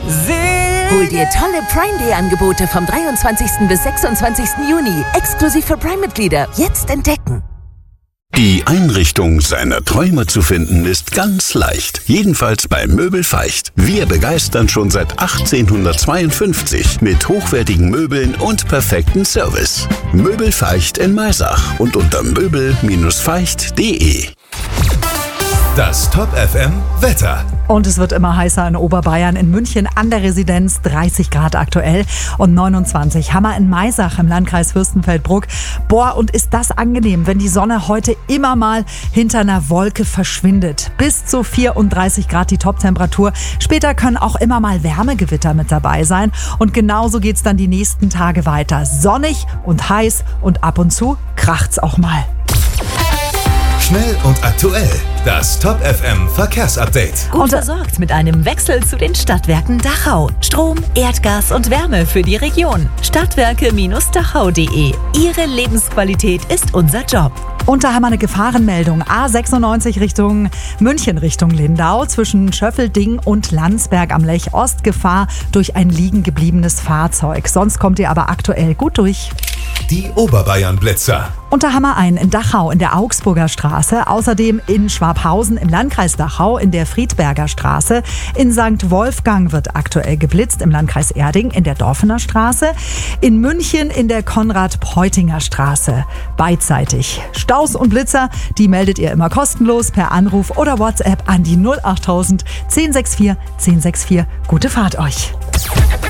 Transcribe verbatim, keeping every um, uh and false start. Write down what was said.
Hol dir tolle Prime Day Angebote vom dreiundzwanzigsten bis sechsundzwanzigsten Juni. Exklusiv für Prime-Mitglieder. Jetzt entdecken. Die Einrichtung seiner Träume zu finden ist ganz leicht. Jedenfalls bei Möbel Feicht. Wir begeistern schon seit achtzehnhundertzweiundfünfzig mit hochwertigen Möbeln und perfekten Service. Möbel Feicht in Maisach und unter möbel feicht punkt de. Das Top F M Wetter. Und es wird immer heißer in Oberbayern, in München an der Residenz dreißig Grad aktuell und neunundzwanzig. Hammer in Maisach im Landkreis Fürstenfeldbruck. Boah, und ist das angenehm, wenn die Sonne heute immer mal hinter einer Wolke verschwindet. Bis zu vierunddreißig Grad die Toptemperatur. Später können auch immer mal Wärmegewitter mit dabei sein. Und genauso geht's dann die nächsten Tage weiter. Sonnig und heiß und ab und zu kracht's auch mal. Schnell und aktuell. Das Top F M Verkehrsupdate. Gut versorgt mit einem Wechsel zu den Stadtwerken Dachau. Strom, Erdgas und Wärme für die Region. Stadtwerke Dachau punkt de. Ihre Lebensqualität ist unser Job. Und da haben wir eine Gefahrenmeldung. A sechsundneunzig Richtung München, Richtung Lindau. Zwischen Schöffelding und Landsberg am Lech Ost. Gefahr durch ein liegen gebliebenes Fahrzeug. Sonst kommt ihr aber aktuell gut durch. Die Oberbayern-Blitzer. Und da haben wir einen in Dachau in der Augsburger Straße, außerdem in Schwabhausen im Landkreis Dachau in der Friedberger Straße. In Sankt Wolfgang wird aktuell geblitzt im Landkreis Erding in der Dorfener Straße. In München in der Konrad-Peutinger Straße. Beidseitig. Staus und Blitzer, die meldet ihr immer kostenlos per Anruf oder WhatsApp an die null achttausend zehn sechs vier zehn sechs vier. Gute Fahrt euch!